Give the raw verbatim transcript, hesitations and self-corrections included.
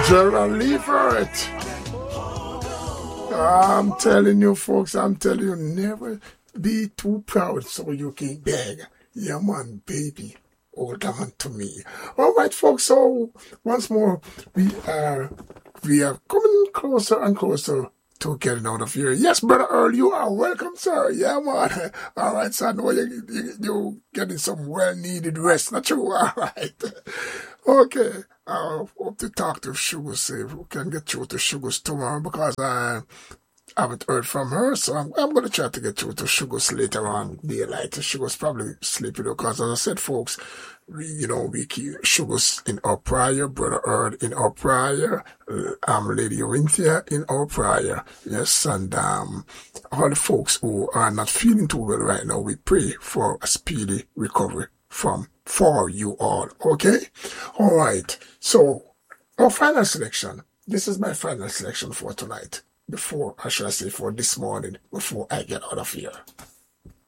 Gerald Levert. I'm telling you, folks, I'm telling you, never be too proud so you can beg. Yeah, man, baby, hold on to me. All right, folks, so once more, we are, we are coming closer and closer to getting out of here. Yes, Brother Earl, you are welcome, sir. Yeah, man. All right, so I know you, you, you're getting some well-needed rest, not true? All right. Okay. I hope to talk to Sugar, see if we can get through to Sugar's tomorrow, because I haven't heard from her, so I'm, I'm going to try to get through to Sugar's later on daylight. Sugar's probably sleeping, because as I said, folks, we, you know, we keep Sugar's in our prayer, Brother Earl in our prayer, uh, um, Lady Orinthia in our prayer. Yes, and um, all the folks who are not feeling too well right now, we pray for a speedy recovery from for you all. Okay? All right. So, our final selection. This is my final selection for tonight. Before, I should say for this morning, before I get out of here.